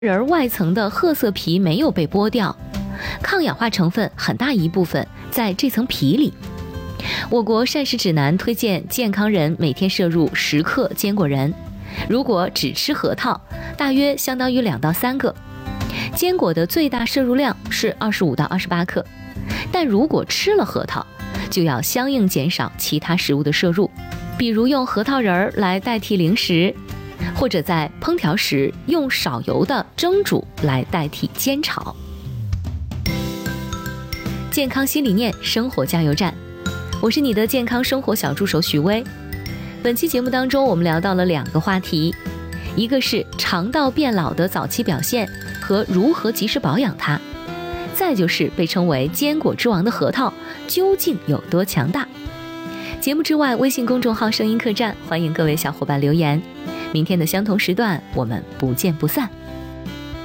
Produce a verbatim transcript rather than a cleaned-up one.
仁外层的褐色皮没有被剥掉，抗氧化成分很大一部分在这层皮里。我国膳食指南推荐健康人每天摄入十克坚果仁，如果只吃核桃，大约相当于两到三个。坚果的最大摄入量是二十五到二十八克，但如果吃了核桃，就要相应减少其他食物的摄入，比如用核桃仁儿来代替零食，或者在烹调时用少油的蒸煮来代替煎炒。健康新理念，生活加油站，我是你的健康生活小助手许巍。本期节目当中，我们聊到了两个话题，一个是肠道变老的早期表现和如何及时保养它，再就是被称为坚果之王的核桃究竟有多强大。节目之外，微信公众号声音客栈，欢迎各位小伙伴留言。明天的相同时段，我们不见不散。